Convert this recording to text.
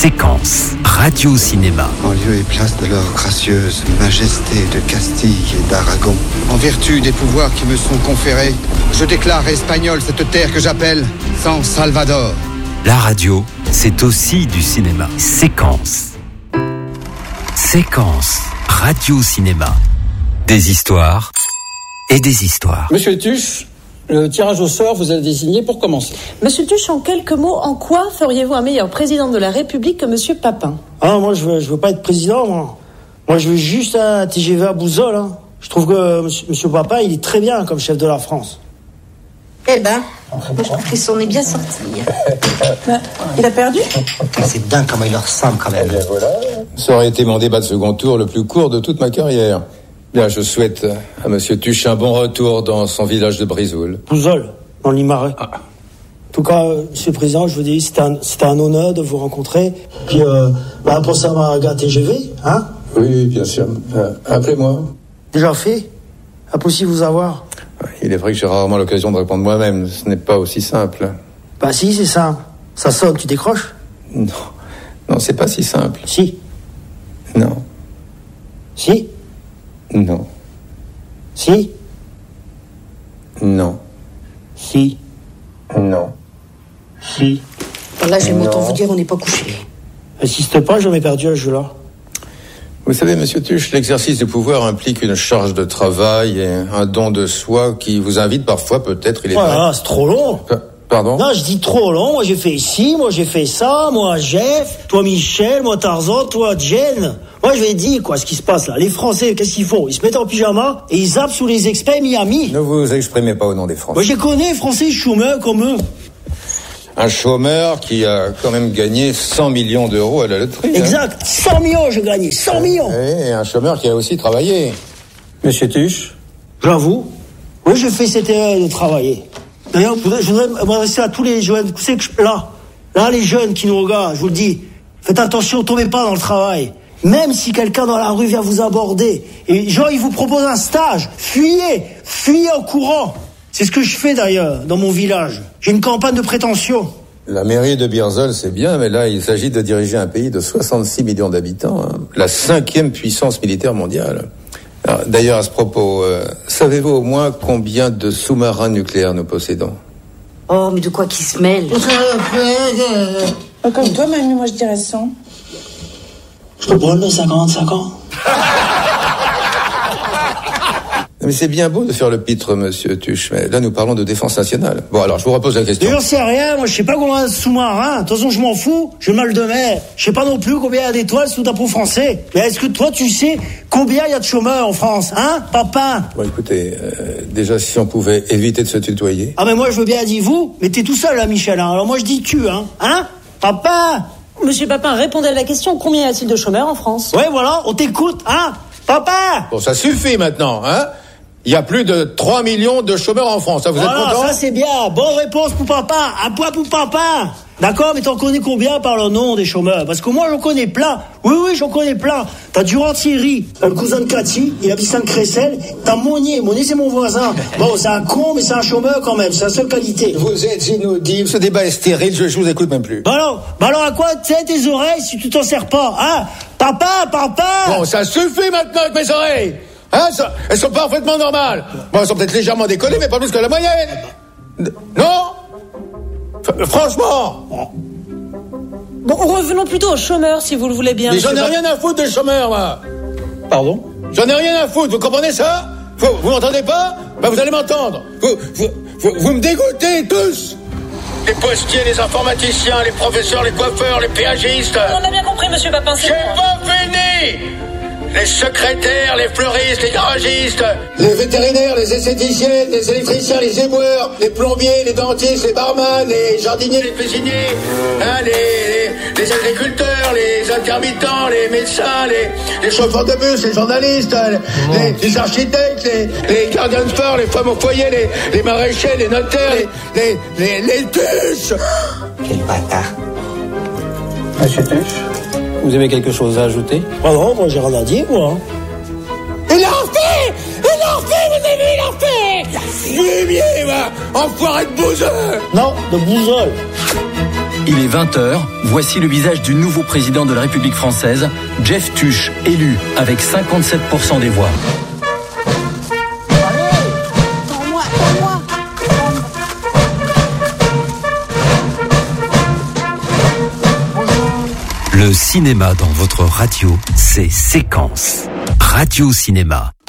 Séquence Radio-Cinéma. En lieu et place de leur gracieuse majesté de Castille et d'Aragon, en vertu des pouvoirs qui me sont conférés, je déclare espagnole cette terre que j'appelle San Salvador. La radio, c'est aussi du cinéma. Séquence Radio-Cinéma. Des histoires et des histoires. Monsieur Tuche, le tirage au sort vous a désigné pour commencer. Monsieur Tuche, en quelques mots, en quoi feriez-vous un meilleur président de la République que Monsieur Papin ? Ah, moi, je veux pas être président, moi. Moi, je veux juste un TGV à Boussole, hein. Je trouve que Monsieur Papin, il est très bien comme chef de la France. Eh ben, je trouve qu'il s'en est bien sorti. Il a perdu ? C'est dingue comment il leur ressemble, quand même. Ça aurait été mon débat de second tour le plus court de toute ma carrière. Bien, je souhaite à Monsieur Tuche un bon retour dans son village de Brizoul. Boussole, dans le Limarais. En tout cas, Monsieur le Président, je vous dis, c'était un honneur de vous rencontrer. Puis, pour ça, ma gare TGV, hein ? Oui, bien sûr. Appelez-moi. Déjà fait ? Impossible vous avoir. Il est vrai que j'ai rarement l'occasion de répondre moi-même. Ce n'est pas aussi simple. Bah si, c'est simple. Ça sonne, tu décroches ? Non, c'est pas si simple. Si. Non. Si. Non. Si. Non. Si. Non. Si. Là, j'aime autant vous dire, on n'est pas couché. Insiste pas, j'en ai perdu à ce jeu-là. Vous savez, Monsieur Tuche, l'exercice du pouvoir implique une charge de travail et un don de soi qui vous invite parfois, peut-être, il est vrai. Ah, c'est trop long. Pardon ? Non, je dis trop long. Moi, j'ai fait ci, moi, j'ai fait ça. Moi, Jeff, toi, Michel, moi, Tarzan, toi, Jen. Moi, je vais dire, quoi, ce qui se passe là. Les Français, qu'est-ce qu'ils font ? Ils se mettent en pyjama et ils zappent sous les experts Miami. Ne vous exprimez pas au nom des Français. Moi, je connais, Français, chômeurs comme eux. Un chômeur qui a quand même gagné 100 millions d'euros à la loterie. Exact. 100 millions, j'ai gagné. 100 millions. Et un chômeur qui a aussi travaillé. Monsieur Tuche, J'avoue. Oui, j'ai fait cette erreur de travailler. D'ailleurs, je voudrais m'adresser à tous les jeunes. Vous savez que là, les jeunes qui nous regardent, je vous le dis, faites attention, tombez pas dans le travail. Même si quelqu'un dans la rue vient vous aborder, et genre, il vous propose un stage, fuyez en courant. C'est ce que je fais d'ailleurs, dans mon village. J'ai une campagne de prétention. La mairie de Birzol, c'est bien, mais là, il s'agit de diriger un pays de 66 millions d'habitants, hein. La 5e puissance militaire mondiale. Alors, d'ailleurs, à ce propos, savez-vous au moins combien de sous-marins nucléaires nous possédons ? Oh, mais de quoi qu'il se mêle ? Comme toi, même, moi je dirais 100. Je te prends le 50-50. Mais c'est bien beau de faire le pitre, Monsieur Tuche, mais là, nous parlons de défense nationale. Bon, alors, je vous repose la question. J'en sais rien, moi je sais pas combien de sous-marins. De toute façon, je m'en fous, je mal de mer. Je sais pas non plus combien il y a d'étoiles sous drapeau français. Mais est-ce que toi tu sais combien il y a de chômeurs en France, hein, Papin ? Bon, écoutez, déjà, si on pouvait éviter de se tutoyer. Ah mais moi je veux bien dire vous, mais t'es tout seul là, Michel, hein. Alors moi je dis tu, hein, Papin ? Monsieur Papin, répondez à la question, combien y a-t-il de chômeurs en France ? Ouais, voilà, on t'écoute, hein, Papin ? Bon, ça suffit maintenant, hein ? Il y a plus de 3 millions de chômeurs en France. Vous êtes content ? Ça c'est bien. Bonne réponse pour Papin. Un point pour Papin. D'accord, mais t'en connais combien par le nom des chômeurs ? Parce que moi j'en connais plein. Oui, j'en connais plein. T'as Durand Thierry, le cousin de Cathy, il habite Sainte-Crécelle. T'as Monnier c'est mon voisin. Bon, c'est un con, mais c'est un chômeur quand même. C'est la seule qualité. Vous êtes inaudible. Ce débat est stérile. Je vous écoute même plus. Bah alors à quoi tiens tes oreilles si tu t'en sers pas, hein ? Papa. Bon, ça suffit maintenant avec mes oreilles. Hein, elles sont parfaitement normales. Bon, elles sont peut-être légèrement décollées, mais pas plus que la moyenne. Non ? Franchement. Bon, revenons plutôt aux chômeurs, si vous le voulez bien. Mais j'en ai rien à foutre des chômeurs, moi. pardon ? J'en ai rien à foutre, vous comprenez ça ? Vous m'entendez pas ? Ben vous allez m'entendre. Vous me dégoûtez tous. Les postiers, les informaticiens, les professeurs, les coiffeurs, les péagistes. On a bien compris, Monsieur Papin, c'est J'ai pas fini. Les secrétaires, les fleuristes, les garagistes, les vétérinaires, les esthéticiennes, les électriciens, les éboueurs, les plombiers, les dentistes, les barman, les jardiniers, les cuisiniers, hein, les agriculteurs, les intermittents, les médecins, les chauffeurs de bus, les journalistes, les architectes, les gardiens de phare, les femmes au foyer, les maraîchers, les notaires, les tuches. Quel bâtard. Monsieur Tuche, vous avez quelque chose à ajouter ? Ah non, moi j'ai rien à dire, moi. Il l'a refait, vous avez vu, il l'a refait. Fumier, va, enfoiré de bouseux. Non, de Boussole. Il est 20h, voici le visage du nouveau président de la République française, Jeff Tuche, élu avec 57% des voix. Le cinéma dans votre radio, c'est Séquence. Radio Cinéma.